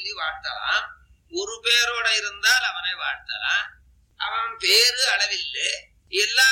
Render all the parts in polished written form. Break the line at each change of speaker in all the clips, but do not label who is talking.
சொல்லி வாழ்த்தலாம். ஒரு பேரோட இருந்தால் அவனை வாழ்த்தலாம். அவன் பேரு அளவில்லை, எல்லா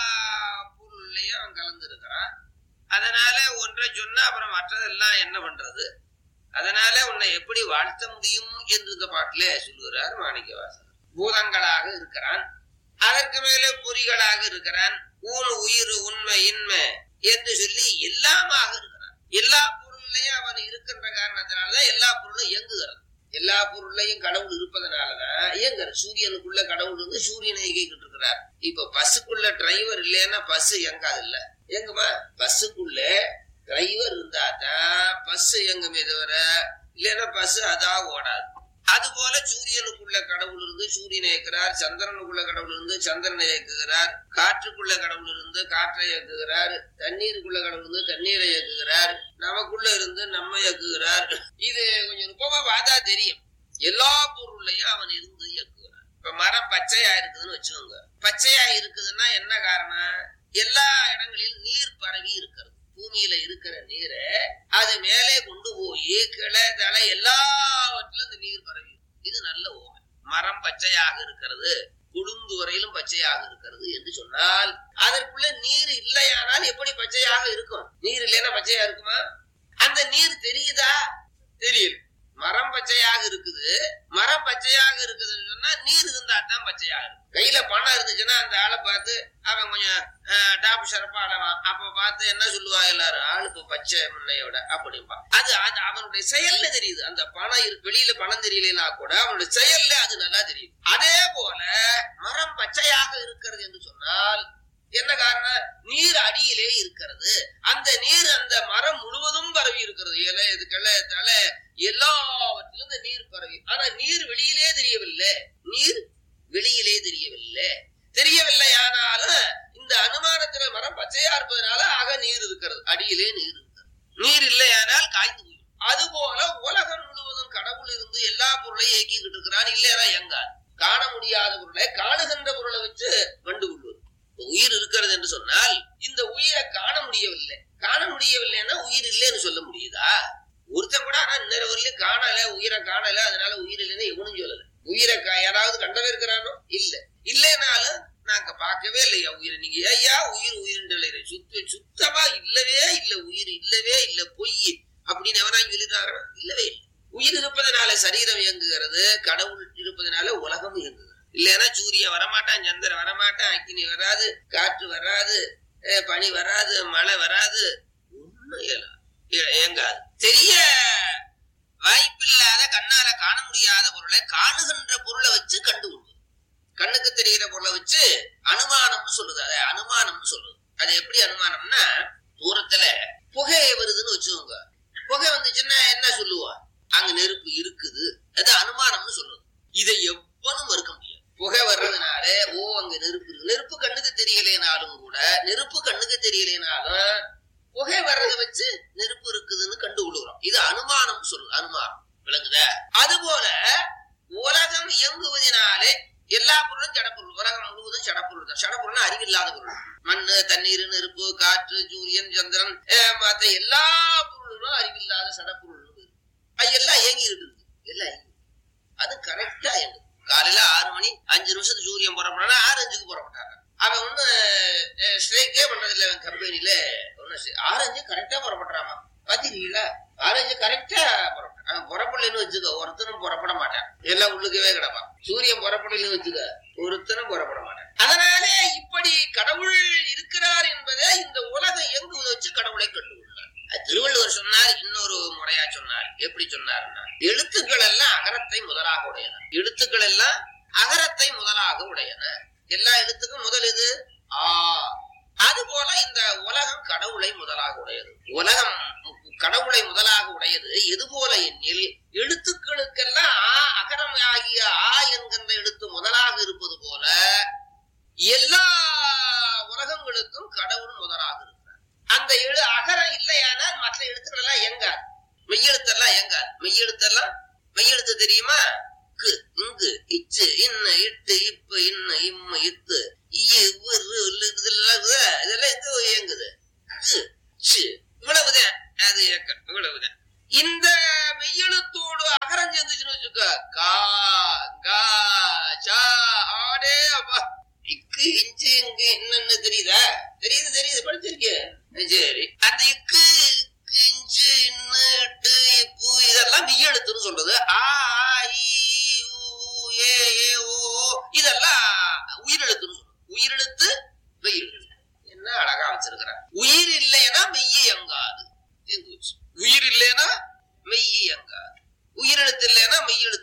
பொருளையும் அவன் கலந்துருக்கிறான். அதனால ஒன்றை சொன்னா அப்புறம் மற்றதெல்லாம் என்ன பண்றது? அதனால உன்னை எப்படி வாழ்த்த முடியும் என்று இந்த பாட்டிலே சொல்லுகிறார் மாணிக்கவாசகர். பூதங்களாக இருக்கிறான், அதற்கு மேலே பொறிகளாக இருக்கிறான், ஊன் உயிர் உண்மை இன்மை என்று சொல்லி எல்லாமாக இருக்கிறான். எல்லா பொருளையும் அவன் இருக்கின்ற காரணத்தினாலதான் எல்லா பொருளும் இயங்குகிறது. எல்லா பொருளையும் கடவுள் இருப்பதனாலதான் இயங்குற. சூரியனுக்குள்ள கடவுள் இருந்து சூரியனை இயக்கிட்டு இருக்கிறார். இப்ப பஸ்ஸுக்குள்ள டிரைவர் இல்லைன்னா பஸ் இயங்காது. இல்ல எங்குமா? பஸ்ஸுக்குள்ள டிரைவர் இருந்தாதான் பஸ் இயங்குமே தவிர இல்லைன்னா பஸ் அதான் ஓடாது. அது போல சூரியனுக்குள்ள கடவுள் இருந்து சூரியனை இயக்குகிறார், சந்திரனுக்குள்ள கடவுள் இருந்து சந்திரனை இயக்குகிறார், காற்றுக்குள்ள கடவுள் இருந்து காற்றை இயக்குகிறார், தண்ணீருக்குள்ள கடவுள் இருந்து தண்ணீரை இயக்குகிறார், நமக்குள்ள இருந்து நம்ம இயக்குகிறார். இது கொஞ்சம் நுட்பமா பார்த்தா தெரியும். எல்லா பொருளையும் அவன் இருந்து இயக்குகிறான். இப்ப மரம் பச்சையா இருக்குதுன்னு வச்சுக்கோங்க. பச்சையா இருக்குதுன்னா என்ன காரணம்? எல்லா இடங்களிலும் நீர் பரவி இருக்கிறது. பூமியில இருக்கிற நீரை அது மேலே கொண்டு போய் கிளை தலை எல்லாவற்றிலும் அந்த நீர் பரவி. இது நல்ல ஓமை. மரம் பச்சையாக இருக்கிறது, குளுந்து வரையிலும் பச்சையாக இருக்கிறது என்று சொன்னால் அதற்குள்ள நீர் இல்லையானால் எப்படி பச்சையாக இருக்கும்? நீர் இல்லைன்னா பச்சையா இருக்குமா? அந்த நீர் தெரியுதா? தெரியல. மரம் பச்சையாக இருக்குது, மரம் பச்சையாக இருக்குதுன்னு சொன்னா நீர் இருந்தா தான் பச்சையாக இருக்கு. கையில பணம் இருந்துச்சுன்னா அந்த ஆளை பார்த்து அவன் கொஞ்சம் டாப் ஷரப்பா ஆளவான். அப்ப பார்த்து என்ன சொல்லுவா எல்லாரும்? ஆளுக்கு பச்சை முன்னையோட அப்படின்பா. அது அவனுடைய செயல்ல தெரியுது. அந்த பணம் வெளியில பணம் தெரியலனா கூட அவனுடைய செயல்ல அது நல்லா தெரியுது. அதே போல மரம் பச்சையாக இருக்கிறது என்று சொன்னால் என்ன காரணம்? நீர் அடியிலே இருக்கிறது. அந்த நீர் அந்த மரம் முழுவதும் பரவி இருக்கிறது. இலை, இது கிளை, தலை எல்லாவற்றிலும் இந்த நீர் பரவி. ஆனா நீர் வெளியிலே தெரியவில்லை. நீர் வெளியிலே தெரியவில்லை. ஆனாலும் இந்த அனுமானத்துல மரம் பச்சையா இருப்பதனால ஆக நீர் இருக்கிறது, அடியிலே நீர் இருக்கிறது. நீர் இல்லையானால் காய்ந்து போய். அது போல உலகம் முழுவதும் கடவுள் இருந்து எல்லா பொருளையும் இயக்கிக்கிட்டு இருக்கிறான். இல்லையா எங்காது காண முடியாத பொருளை காணுகின்ற பொருளை வச்சு கண்டுகொள்வது. உயிர் இருக்கிறது என்று சொன்னால் இந்த உயிரை காண முடியவில்லைன்னா உயிர் இல்லைன்னு சொல்ல முடியுதா? ஒருத்தன் கூட ஆனா இன்னொரு வரலையும் காணல, உயிரை காணல, அதனால உயிர் இல்லைன்னு எவனும் சொல்லல. உயிரை யாராவது கண்டவே இருக்கிறானோ? இல்லைனாலும் நாங்க பார்க்கவே இல்லையா உயிரை. நீங்க ஐயா உயிர் சுத்தமா இல்லவே இல்லை, உயிர் இல்லவே இல்லை, பொய் அப்படின்னு எவனா சொல்லிட்டாங்க? இல்லவே இல்லை. உயிர் இருப்பதனால சரீரம் இயங்குகிறது, கடவுள் இருப்பதனால உலகம் இயங்குகிறது. இல்லைன்னா சூரியன் வரமாட்டான், சந்திரன் வரமாட்டான், அக்கினி வராது, காற்று வராது, பனி வராது, மழை வராது, ஒண்ணும் இயங்காது. தெரிய வாய்ப்பில்லாத கண்ணால காண முடியாத பொருளை காணுகின்ற பொருளை வச்சு கண்டுகொள்வது. கண்ணுக்கு தெரிகிற பொருளை வச்சு அனுமானம்னு சொல்லுது. அதை அனுமானம்னு சொல்லுது. அது எப்படி அனுமானம்னா, தூரத்துல புகை வருதுன்னு வச்சுக்கோங்க. புகை வந்துச்சுன்னா என்ன சொல்லுவா? அங்க நெருப்பு இருக்குது. அது அனுமானம்னு சொல்லுது. இதை எவ்வளவு மறுக்க முடியாது. புகை வர்றதுனால அங்க நெருப்பு இருக்கு. நெருப்பு கண்ணுக்கு தெரியலைனாலும் கூட, நெருப்பு கண்ணுக்கு தெரியலைனாலும் புகை வர்றதை வச்சு நெருப்பு இருக்குதுன்னு கண்டுகொள்கிறோம். இது அனுமானம் சொல்லுது. அனுமானம் விளங்குதா? அது போல உலகம் இயங்குவதனாலே எல்லா பொருளும் ஜடப்பொருள். உலகம் முழுவதும் ஜடப்பொருள் தான். ஜடப்பொருள் அறிவில்லாத பொருள். மண்ணு, தண்ணீர், நெருப்பு, காற்று, சூரியன், சந்திரன் மற்ற எல்லா பொருளும் அறிவில்லாத சடப்பொருள். அது எல்லாம் இயங்கி இருக்குது. எல்லாம் இயங்கி அது கரெக்டா இயங்குது. காலையில 6 மணி 5 நிமிஷத்துக்கு சூரியன் புறப்படா 6:05 புறப்பட்டாங்க. அவன் ஒண்ணு ஸ்ட்ரைக்கே பண்றதில்ல. அவன் கம்பெனில ஒண்ணு 6:05 கரெக்டா புறப்பட்டுறாமா. பாத்தீங்களா? 6:05 கரெக்டா புறப்பட்டான். அவன் புறப்படலன்னு வச்சுக்க, ஒருத்தனும் புறப்பட மாட்டான். எல்லாம் உள்ளுக்கவே கிடப்பான். சூரியன் புறப்படலன்னு வச்சுக்க, ஒருத்தனும் புறப்பட மாட்டான். அதனாலே இப்படி கடவுள் இருக்கிறார் என்பதை இந்த உலகம் இயங்குவதை வச்சு கடவுளை கண்டுகொள்ளார். திருவள்ளுவர் சொன்னார். இன்னொரு முறையா சொன்னார். எப்படி சொன்னார்னா, எழுத்துக்கள் எல்லாம் அகரத்தை முதலாக உடையன. எழுத்துக்கள் எல்லாம் அகரத்தை முதலாக உடையன. எல்லா எழுத்துக்கும் முதல் இது ஆ. அது போல இந்த உலகம் கடவுளை முதலாக உடையது. உலகம் கடவுளை முதலாக உடையது எது போல எண்ணில், எழுத்துக்களுக்கெல்லாம் அகரம் ஆகிய ஆ என்கின்ற எழுத்து முதலாக இருப்பது போல எல்லா உலகங்களுக்கும் கடவுள் முதலாக இருக்கிறார். அந்த அகரம் இல்லையானால் மற்ற எழுத்துக்கள் எல்லாம் எங்காது. மெய்யெழுத்தெல்லாம் எங்காது. மெய்யெழுத்து தெரியுமா? கு, இங்கு, இச்சு, இன்ன, இட்டு, இப்ப, இன்ன, இம்ம, இத்து, இதெல்லாம் எங்க இயங்குது? இவ்வளவுதான். அது இவ்வளவுதான். இந்த மெய்யெழுத்தோடு அகரம் சேர்ந்துச்சுன்னு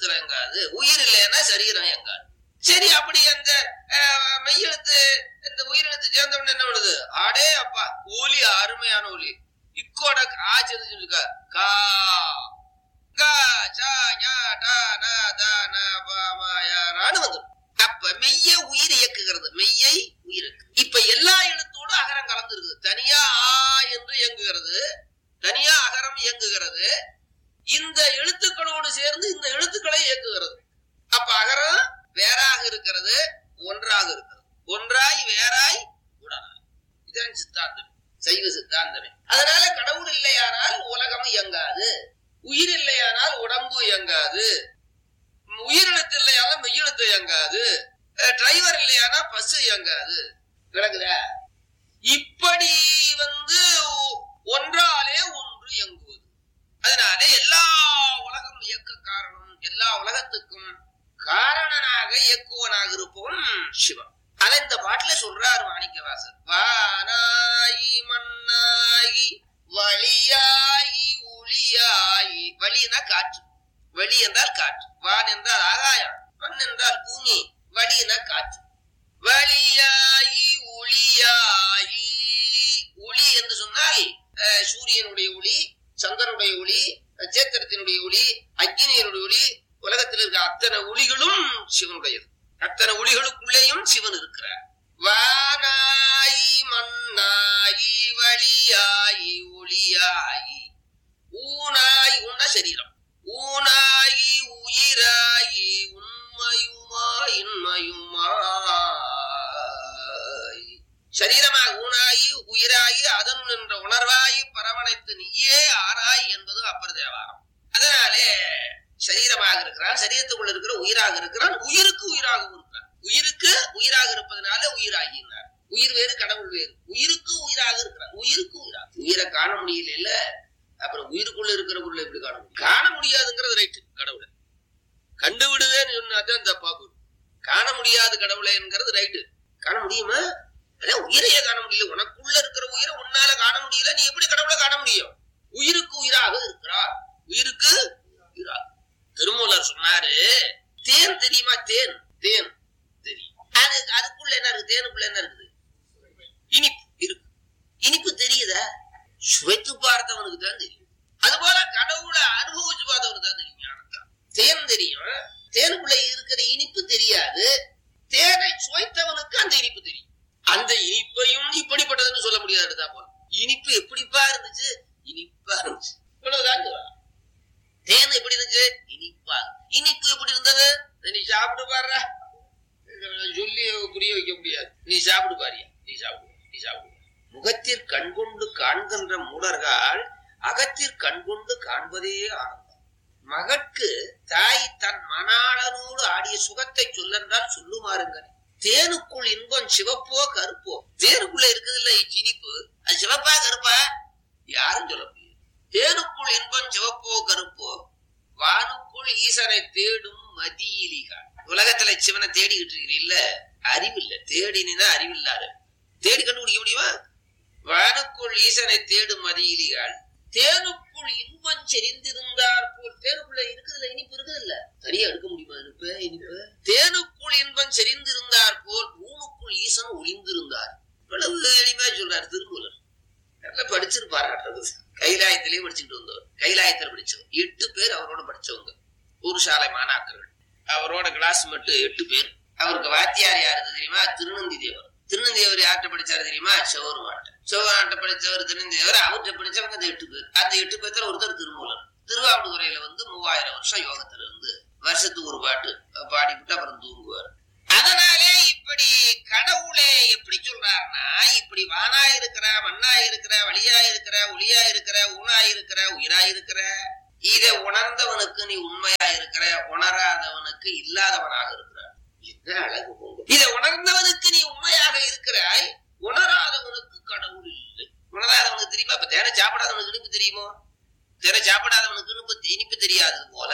இருக்கிற எங்காது, உயிர் இல்லைன்னா சரீரம் எங்காது. சரி, அப்படி அந்த மெய்யெழுத்து இந்த உயிரெழுத்து சேர்ந்தவன் என்ன பண்ணுது? ஆடே அப்பா, ஒலி அருமையான ஒலி. இக்கோட கா சேர்ந்துருக்கா, கா கா சா ஞா டா நா தா நா பா மா யா ரான்னு வந்துடும். அப்ப மெய்ய உயிர் இயக்குகிறது, மெய்யை உயிர். இப்ப எல்லா எழுத்தோடு அகரம் கலந்து இருக்குது. தனியா ஆ என்று இயங்குகிறது, தனியா அகரம் இயங்குகிறது. இந்த எழுத்துக்களோடு சேர்ந்து இந்த எழுத்துக்களை இயக்குகிறது. அப்ப அகரம் வேறாக இருக்கிறது, ஒன்றாக இருக்கிறது. ஒன்றாய் வேறாய் உடனாய். இதான் சித்தாந்தம், சைவ சித்தாந்தமே. அதனால கடவுள் இல்லையானால் உலகம் இயங்காது, உயிர் இல்லையானால் உடம்பு இயங்காது, உயிரெழுத்து இல்லையானால் மெய்யெழுத்து இயங்காது, டிரைவர் இல்லையானா பஸ் இயங்காது. விளங்குதா? இப்படி ஒன்றாலே ஒன்று இயங்குவது. அதனால எல்லா உலகம் இயக்க காரணம், எல்லா உலகத்துக்கும் காரணனாக இயக்குவனாக இருப்பவன் சிவன். அதை இந்த பாட்டுல சொல்றாரு மாணிக்கவாசர். வானாயி மண்ணாயி வழியாயி ஒளியாயி. வழினா காற்று, வெளி என்றால் காற்று, வான் என்றால் ஆகாயம், மண் என்றால் பூமி, வழினா காற்று. வழியாயி ஒளியாயி. ஒளி என்று சொன்னால் சூரியனுடைய ஒளி, சந்திரனுடைய ஒளி, நட்சத்திரத்தினுடைய ஒளி, அக்னியினுடைய ஒளி, உலகத்தில் இருக்க அத்தனை ஒளிகளும் சிவனுடையது. அத்தனை ஒளிகளுக்குள்ளேயும் சிவன் இருக்கிறார். வானாயி மண்ணாயி வழியாயி ஒளியாயி. ஊனாய் உன்ன சரீரம், ஊனாயி உயிராயி உண்மையுமா இன்மையுமாய். சரீரமாக ஊனாயி உயிராயி அதனுள் என்ற உணர்வாயி பரவனைத்து நீயே ஆராய் என்பது அப்பர் தேவாரம். அதனாலே சரீரமாக இருக்கிறான், சரீரத்துக்குள்ள இருக்கிற உயிராக இருக்கிறான், உயிருக்கு உயிராகவும் இருக்கிறான். உயிருக்கு உயிராக இருப்பதனால உயிராகினார். உயிர் வேறு கடவுள் வேறு. உயிருக்கு உயிராக இருக்கிறான், உயிருக்கு உயிராக. உயிரை காண முடியல இல்ல, அப்புறம் உயிருக்குள்ள இருக்கிற பொருளை எப்படி காண முடியும்? காண முடியாதுங்கிறது ரைட்டு. கடவுளை கண்டுவிடுவேன்னு சொன்னாதான் தப்பா போடும். காண முடியாது கடவுளைங்கிறது ரைட்டு. காண முடியுமா? அதான் உயிரையே காண முடியல. உனக்குள்ள இருக்கிற உயிரை உன்னால காண முடியல, நீ எப்படி கடவுளை காண முடியும்? உயிருக்கு உயிராக இருக்கிறார், உயிருக்கு உயிராக. திருமூலர் சொன்னாரு, தேன் தெரியுமா? தேன், தேன் தெரியும். அதுக்குள்ள என்ன இருக்கு? தேனுக்குள்ள என்ன இருக்குது? இனிப்பு இருக்கு. இனிப்பு தெரியுதா? சுவைத்து பார்த்தவனுக்கு தான் தெரியும். அதுபோல கடவுளை அனுபவிச்சு பார்த்தவனுக்கு தான் தெரியும். ஞானத்தான் தேன் தெரியும், தேனுக்குள்ள இருக்கிற இனிப்பு தெரியாது. தேனை சுவைத்தவனுக்கு அந்த இனிப்பு தெரியும். அந்த இனிப்பையும் இப்படிப்பட்டதுன்னு சொல்ல முடியாது. போல இனிப்பு எப்படிப்பா இருந்துச்சு? இனிப்பா இருந்துச்சு. இவ்வளவுதான். தேன் எப்படி இருந்துச்சு? இனிப்பா. இனிப்பு எப்படி இருந்தது? நீ சாப்பிட்டு பாரு, சொல்லி புரிய வைக்க முடியாது. நீ சாப்பிடு பாரியா, நீ சாப்பிடு, நீ சாப்பிடு. முகத்திற் கண்கொண்டு காண்கின்ற மூடர்கள் அகத்திற் கண்கொண்டு காண்பதே ஆனந்தம். மகற்கு தாய் தன் மணாளனோடு ஆடிய சுகத்தை சொல்லென்றால் சொல்லுமாறுங்கள். தேனுக்குள் இன்பம் சிவப்போ கருப்போ. தேனுக்குள்ள இருக்குது இல்ல இனிப்பு, அது சிவப்பா கருப்பா யாரும் சொல்ல முடியாது. தேனுக்குள் இன்பம் சிவப்போ கருப்போ, வானுக்குள் ஈசனை தேடும் மதியிலிகள். உலகத்துல சிவனை தேடிக்கிட்டு இருக்கிறீ இல்ல, அறிவில்ல. தேடினா அறிவில்லாத தேடி கண்டுபிடிக்க முடியுமா? வானுக்குள் ஈசனை தேடும் மதியிலிகள். தேனுக்குள் இன்பம் செறிந்திருந்தார் போல். தேனுக்குள்ள இருக்குதுல்ல இனிப்பு, இருக்குது இல்ல, தனியா எடுக்க முடியுமா இனிப்பு? இனிப்பு தேனுக்குள் இன்பம் செறிந்திருந்தார் போல் ஊனுக்குள் ஈசன் ஒளிந்திருந்தார். இவ்வளவு எளிமையா சொல்றாரு திருமூலர். நல்லா படிச்சிருப்பாரு. கைலாயத்திலேயே படிச்சுட்டு வந்தவர். கைலாயத்தில் படிச்சவர் 8 பேர் அவரோட படிச்சவங்க. ஒரு சாலை மாணாக்கர்கள். அவரோட கிளாஸ் மட்டும் 8 பேர். அவருக்கு வாத்தியார் யாரு தெரியுமா? திருநந்தி தேவர். திருநந்தி தேவர் யார்கிட்ட படிச்சாரு தெரியுமா? செவருமாட்ட. செவராட்ட படிச்சவர் திருநந்தி தேவர். அவர்கிட்ட படிச்சவங்க அந்த 8 பேர். அந்த 8 பேர்த்துல ஒருத்தர் திருமூலர். திருவாவடுதுறையில 3000 வருஷம் யோகத்துல இருந்து வருஷத்துக்கு ஒரு பாட்டு பாடிவிட்டு அப்புறம் தூங்குவார். அதனாலே இப்படி கடவுளே எப்படி சொல்றாருன்னா, இப்படி வானா இருக்கிற, மண்ணா இருக்கிற, வழியா இருக்கிற, ஒளியா இருக்கிற, ஊனா இருக்கிற, உயிரா இருக்கிற, இதை உணர்ந்தவனுக்கு நீ உண்மையா இருக்கிற, உணராதவனுக்கு இல்லாதவனாக இருக்கிறார். என்ன அழகு போங்க. இதை உணர்ந்தவனுக்கு நீ உண்மையாக இருக்கிறாய், உணராதவனுக்கு கடவுள் இல்லை. உணராதவனுக்கு தெரியுமா? இப்ப தேனை சாப்பிடாதவனுக்கு இனிப்பு தெரியுமோ? தேனை சாப்பிடாதவனுக்கு இனிப்பு தெரியாதது போல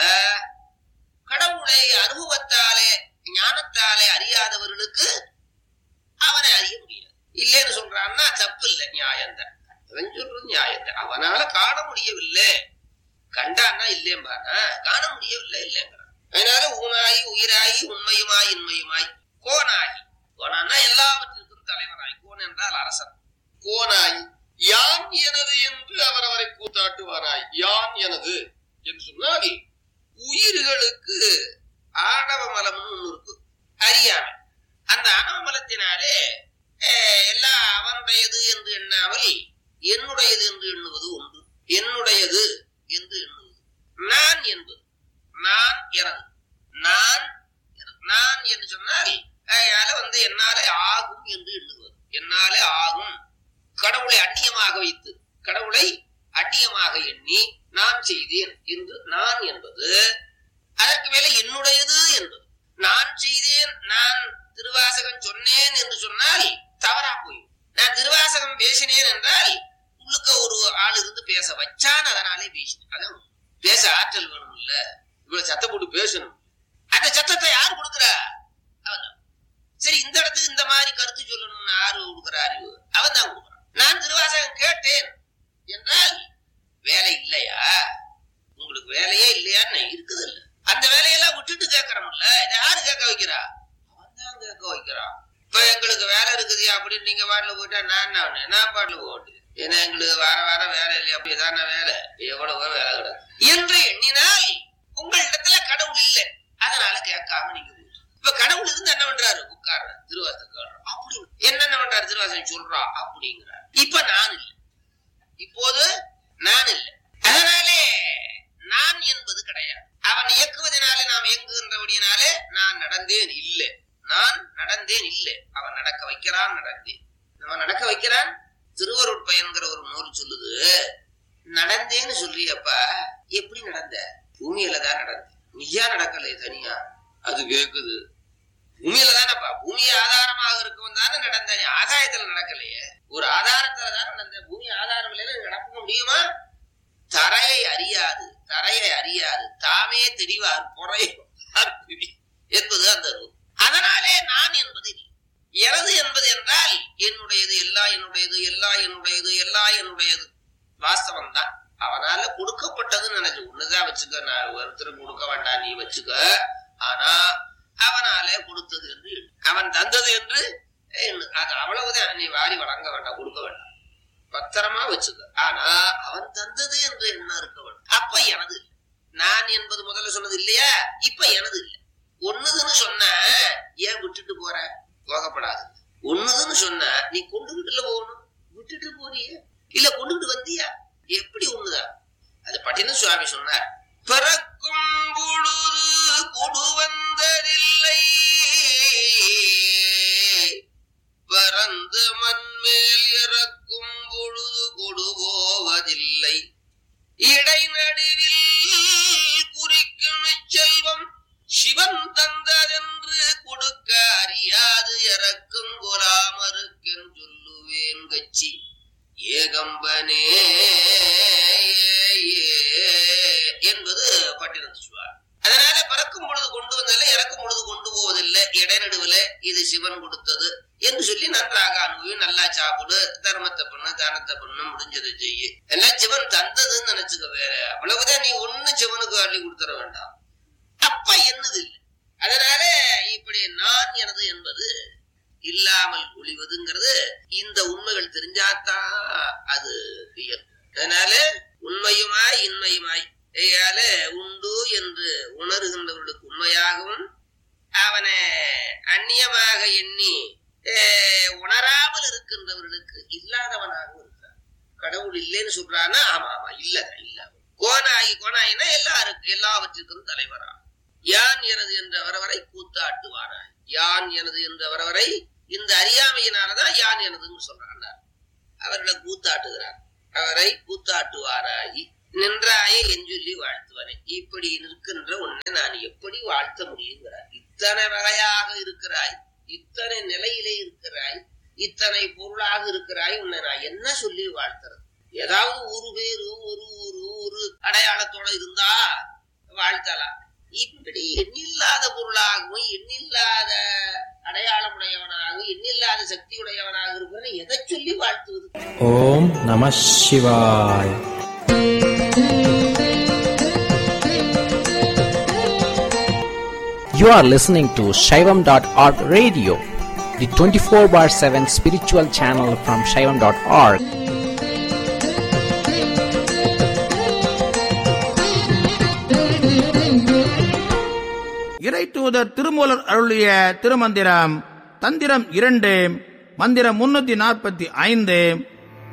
கடவுளை அனுபவத்தாலே ஞானத்தாலே அறியாதவர்களுக்கு அவனை அறிய முடியாது. இல்லைன்னு சொல்றான்னா தப்பு இல்லை, நியாயம்தான். அவன் சொல்றது நியாயம்தான். அவனால காண முடியவில்லை. கண்டான்னா இல்லையம்பானா, காண முடியவில்லை இல்லைங்கிறான். அதனால ஊனாகி உயிராகி உண்மையுமாய் இன்மையுமாய் கோனாகி, கோனான்னா எல்லாவற்றிற்கும் தலைவனாய், கோன் என்றால் அரசன். கோனாய் யான் எனது என்று அவரவரை கூத்தாட்டுவாராய். யான் எனது என்று சொன்னால் உயிர்களுக்கு ஆணவ மலம்னு ஒண்ணு இருக்கு, அறியாமை. அந்த ஆணவ மலத்தினாலே எல்லாம் அவனுடையது என்று எண்ணாமல் என்னுடையது என்று எண்ணுவது உண்டு. என்னுடையது என்று எண்ணுவது நான் என்பது, நான் எனது, நான் நான் என்று சொன்னால் என்னாலே ஆகும் என்று எண்ணுவது. என்னாலே ஆகும், கடவுளை அந்நியமாக வைத்து, கடவுளை அந்நியமாக எண்ணி நான் செய்தேன் என்று நான் என்பது. அதற்கு மேல என்னுடையது என்பது. நான் செய்தேன், நான் திருவாசகம் சொன்னேன் என்று சொன்னால் தவறா போயும். நான் திருவாசகம் பேசினேன் என்றால் உள்ளுக்க ஒரு ஆள் இருந்து பேச வச்சான், அதனாலே பேசினேன். அதான் பேச ஆற்றல் வேணும் இல்ல, இவ்வளவு சத்தம் போட்டு பேசணும். அந்த சத்தத்தை யார் கொடுக்குறா? அவன். சரி, இந்த இடத்துக்கு இந்த மாதிரி கருத்து சொல்லணும்னு யாரு கொடுக்குற அறிவு? அவன் தான் கொடுக்குறான். நான் திருவாசகம் கேட்டேன் என்றால் வேலை இல்லையா? உங்களுக்கு வேலையே இல்லையான்னு இருக்குது இல்ல. அந்த வேலையெல்லாம் விட்டுட்டு கேட்கறோம்ல, இதை யாரு கேட்க வைக்கிறா? அவன் தான் கேட்க வைக்கிறான். இப்ப எங்களுக்கு வேலை இருக்குது அப்படின்னு நீங்க பாட்டுல போயிட்டா நான் பாட்டுல போட்டு, ஏன்னா எங்களுக்கு வார வேலை இல்லையா? அப்படிதான வேலை, எவ்வளவோ வேலை கிடையாது என்று எண்ணினால் உங்களிடத்துல கடவுள் இல்லை, அதனால கேட்காம நீங்க போயிட்டு. இப்ப கடவுள் இருந்து என்ன பண்றாரு? உட்கார்ற திருவாசகம் அப்படி என்னென்ன பண்றாரு? திருவாசகம் சொல்றா அப்படிங்கிறார். இப்ப நான் இல்லை, இப்போது நான் இல்லை. அதனாலே நான் என்பது கிடையாது. அவன் இயக்குவதனாலே நாம் இயங்குகின்றபடியினாலே நான் நடந்தேன் இல்லை, நான் நடந்தேன் இல்லை. அவன் நடக்க வைக்கிறான், நடந்தேன். அவன் நடக்க வைக்கிறான். திருவருட்பயன்கிற ஒரு நூல் சொல்லுது, நடந்தேன்னு சொல்றியப்பா, எப்படி நடந்த? பூமியில தான் நடந்த, நீயா நடக்கலையே தனியா. அது கேக்குது, பூமியில தானப்பா, பூமி ஆதாரமாக இருக்கவன் தானே நடந்த, ஆதாயத்துல நடக்கலையே. ஒரு ஆதாரத்துல தானே நடந்த, பூமி ஆதாரம் இல்லைன்னு நடக்க முடியுமா? தரையை அறியாது, தரையை அறியாது, தாமே தெரிவார் பொறை என்பது அந்த நூல். அதனாலே நான் என்பது இல்லை. எனது என்பது என்றால் என்னுடையது, எல்லா என்னுடையது, எல்லா என்னுடையது, எல்லா என்னுடையது. வாஸ்தவம் தான். அவனால கொடுக்கப்பட்டதுன்னு நினைச்சு ஒண்ணுதான் வச்சுக்க, நான் ஒருத்தர் கொடுக்க வேண்டாம், நீ வச்சுக்க. ஆனா அவனாலே கொடுத்தது என்று, அவன் தந்தது என்று அது அவ்வளவுதான். நீ வாரி வழங்க வேண்டாம், கொடுக்க வேண்டாம், பத்திரமா வச்சுக்க. ஆனா அவன் தந்தது என்று என்ன இருக்க வேண்டும். அப்ப எனது இல்லை. நான் என்பது முதல்ல சொன்னது இல்லையா? இப்ப எனது இல்லை. ஒண்ணுதுன்னு சொன்ன ஏன் விட்டுட்டு போற? போகப்படாது. ஒண்ணுதுன்னு சொன்ன நீ கொண்டுகிட்டுல போகணும், விட்டுட்டு போறிய இல்ல கொண்டுகிட்டு வந்தியா? எப்படி ஒண்ணுதான்? அது பட்டின சுவாமி சொன்னார், பிறக்கும் பொழுது கொடு வந்ததில்லை, பறந்து மண்மேல் இறக்கும் பொழுது கொடு போவதில்லை, இடைநடுவில் குறிக்கும் செல்வம் சிவன் தந்ததென்று கொடுக்க அறியாது இறக்கும் கொலாமருக்கென் சொல்லுவேன் கட்சி ஏகம்பனே என்பது பட்டினத்து சுவாமி. அதனால பறக்கும் பொழுது கொண்டு வந்ததில்லை, இறக்கும் பொழுது கொண்டு போவதில்லை, இடைநடுவில் இது சிவன் கொடுத்தது என்று சொல்லி நன்றாக அனுபவி, நல்லா சாப்பிடு, தர்மத்தை பண்ணு, தானத்தை பண்ணு, முடிஞ்சதை செய்யு, எல்லாம் சிவன் தந்ததுன்னு நினைச்சுக்க. வேற அவ்வளவுதான். நீ ஒண்ணு சிவனுக்கு அள்ளி கொடுத்துட வேண்டாம். அப்ப என்னது இல்லை. அதனால இப்படி நான் எனது என்பது இல்லாமல் ஒளிவதுங்கிறது இந்த உண்மைகள் தெரிஞ்சாத்தான் அது இயற்கை. அதனால உண்மையுமாய் இன்மையுமாய் உண்டு என்று உணர்கின்றவர்களுக்கு உண்மையாகவும், அவனை அந்நியமாக எண்ணி உணராமல் இருக்கின்றவர்களுக்கு இல்லாதவனாகவும் இருக்கிறான். கடவுள் இல்லைன்னு சொல்றான்னா ஆமா ஆமா இல்லதான், இல்ல. கோனாயினா எல்லாவற்றிற்கும் தலைவரா. யான் எனது என்ற வரவரை கூத்தாட்டுவாராய். யான் எனது என்ற வரவரை இந்த அறியாமையினாலதான் யான் எனதுன்னு சொல்றாங்க. அவர்களை கூத்தாட்டுகிறார். அவரை கூத்தாட்டுவாராகி நின்றாயே என் சொல்லி வாழ்த்துவனே. இப்படி நிற்கின்ற உன்னை நான் எப்படி வாழ்த்த முடியுங்கிறார். இத்தனை வகையாக இருக்கிறாய், இத்தனை நிலையிலே இருக்கிறாய், இத்தனை பொருளாக இருக்கிறாய், உன்னை நான் என்ன சொல்லி வாழ்த்துறது? ஏதாவது ஒரு பேரு ஒரு அடையாளத்தோட இருந்தா வாழ்த்தலாம். இப்படி எண்ணில்லாத பொருளாகவும் எண்ணில்லாத அடையாளமுடையவனாகவும் எண்ணில்லாத சக்தியுடையவனாக இருக்கிற எதை சொல்லி வாழ்த்துவது?
ஓம் நம சிவாய். You are listening to Shaivam.org radio, the 24/7 spiritual channel from Shaivam.org.
இறைத்தூதர் திருமூலர் அருளிய திருமந்திரம் தந்திரம் 2 மந்திரம் 345